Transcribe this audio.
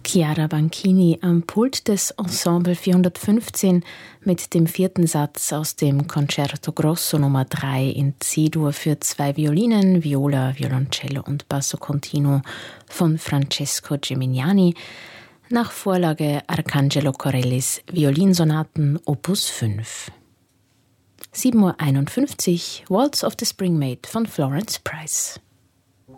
Chiara Banchini am Pult des Ensemble 415 mit dem 4. Satz aus dem Concerto Grosso Nummer 3 in C-Dur für 2 Violinen, Viola, Violoncello und Basso Continuo von Francesco Gimignani nach Vorlage Arcangelo Corellis Violinsonaten Opus 5. 7:51 Uhr Waltz of the Spring Maid von Florence Price.